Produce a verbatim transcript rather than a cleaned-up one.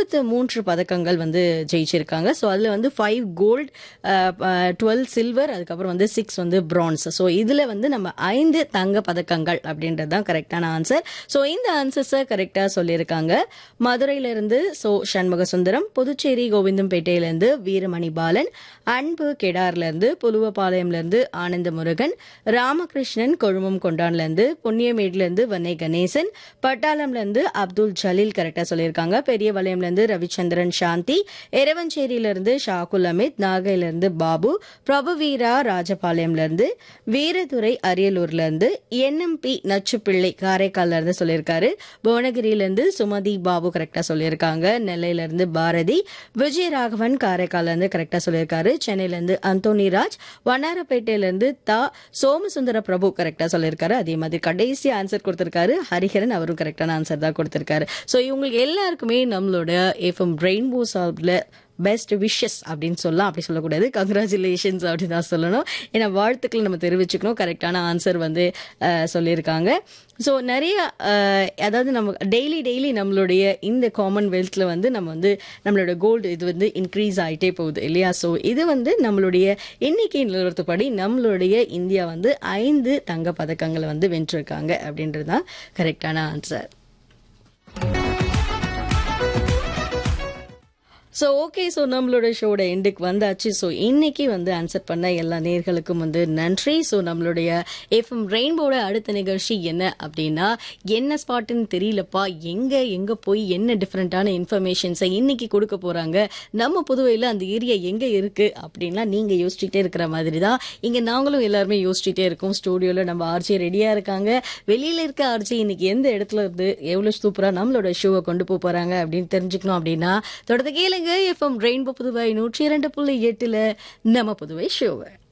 இருபத்தி மூன்று பதக்கங்கள் வந்து ஜெயிச்சிருக்காங்க. ஸோ அதில் வந்து ஃபைவ் கோல்டு, டுவெல் சில்வர், அதுக்கப்புறம் வந்து சிக்ஸ் வந்து பிரான்ஸ். ஸோ இதில் வந்து நம்ம ஐந்து தங்க பதக்கங்கள் அப்படின்றது தான் கரெக்டான ஆன்சர். ஸோ இந்த ஆன்சர்ஸை கரெக்டாக சொல்லியிருக்காங்க. மதுரையிலிருந்து சோ சண்முக சுந்தரம், புதுச்சேரி கோவிந்தம்பேட்டையிலேருந்து வீரமணி பாலன், அன்பு கெடார்லேருந்து, புலுவப்பாளையம்லேருந்து ஆனந்த முருகன், ராமகிருஷ்ணன் கொழுமம் கொண்டான்லேருந்து, பொன்னியமேட்லேருந்து வன்னை கணேசன், பட்டாளம்லேருந்து அப்துல் ஜலீல் கரெக்டாக சொல்லியிருக்காங்க. பெரிய வளையம்லேருந்து ரவிச்சந்திரன் சாந்தி, எரவஞ்சேரியிலிருந்து ஷாகுல் அமித், நாகையிலிருந்து பாபு, பிரபுவீரா ராஜபாளையம்லேருந்து, வீரதுரை அரியலூர்லேருந்து, என்எம்பி நச்சுப்பிள்ளை காரைக்கால்ல இருந்து சொல்லியிருக்காரு. புவனகிரியிலிருந்து சுமதி பாபு கரெக்டாக சொல்லியிருக்காங்க. நெல்லையிலிருந்து பாரதி, விஜயராகவன் காரைக்கால்ல இருந்து கரெக்டாக சொல்லியிருக்காரு. சென்னையிலிருந்து அந்தோனி ராஜ், வண்ணாரப்பேட்டையிலிருந்து தா சோமசுந்தர பிரபு கரெக்டாக சொல்லியிருக்காரு. அதே மாதிரி கடைசி ஆன்சர் கொடுத்திருக்காரு ஹரிஹரன், அவரும் கரெக்டான ஆன்சர் தான் கொடுத்திருக்காரு. ஸோ இவங்களுக்கு எல்லாருக்குமே நம்மளோட எஃப்எம் ரெயின்போ சார்பில் பெஸ்ட் விஷஸ் அப்படின்னு சொல்லலாம். அப்படி சொல்லக்கூடாது, கங்க்ராச்சுலேஷன்ஸ் அப்படி தான் சொல்லணும். ஏன்னா வாழ்த்துக்களை நம்ம தெரிவிச்சுக்கணும். கரெக்டான ஆன்சர் வந்து சொல்லியிருக்காங்க. ஸோ நிறைய அதாவது நம்ம டெய்லி டெய்லி நம்மளுடைய இந்த காமன்வெல்த்தில் வந்து நம்ம வந்து நம்மளோட கோல்டு இது வந்து இன்க்ரீஸ் ஆகிட்டே போகுது இல்லையா? ஸோ இது வந்து நம்மளுடைய எண்ணிக்கை நிலவரத்துப்படி நம்மளுடைய இந்தியா வந்து ஐந்து தங்க பதக்கங்களை வந்து வென்றிருக்காங்க அப்படின்றது தான் கரெக்டான ஆன்சர். ஸோ ஓகே, ஸோ நம்மளோட ஷோட எண்டுக்கு வந்தாச்சு. ஸோ இன்னைக்கு வந்து ஆன்சர் பண்ண எல்லா நேர்களுக்கும் வந்து நன்றி. ஸோ நம்மளுடைய எஃப்எம் ரெயின்போட அடுத்த நிகழ்ச்சி என்ன அப்படின்னா, என்ன ஸ்பாட்டுன்னு தெரியலப்பா, எங்கே எங்கே போய் என்ன டிஃப்ரெண்ட்டான இன்ஃபர்மேஷன்ஸை இன்னைக்கு கொடுக்க போகிறாங்க, நம்ம புதுவையில் அந்த ஏரியா எங்கே இருக்குது அப்படின்லாம் நீங்கள் யோசிச்சுட்டே இருக்கிற மாதிரி தான் இங்கே நாங்களும் எல்லாருமே யோசிச்சுட்டே இருக்கோம். ஸ்டூடியோவில் நம்ம ஆர்ஜி ரெடியாக இருக்காங்க. வெளியில் இருக்க ஆர்ஜி இன்னைக்கு எந்த இடத்துல இருந்து எவ்வளோ சூப்பராக நம்மளோட ஷோவை கொண்டு போக போகிறாங்க அப்படின்னு தெரிஞ்சுக்கணும் அப்படின்னா தொடர்ந்து கேளுங்க எஃப்எம் ரெயின்போ புதுவை நூற்றி இரண்டு புள்ளி எட்டுல நம்ம புதுவை ஷோவை.